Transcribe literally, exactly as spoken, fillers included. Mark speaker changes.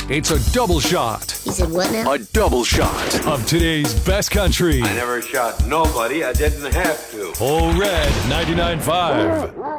Speaker 1: It's a double shot.
Speaker 2: He said what now?
Speaker 1: A double shot of today's best country.
Speaker 3: I never shot nobody. I didn't have to.
Speaker 1: Whole Red ninety-nine point five.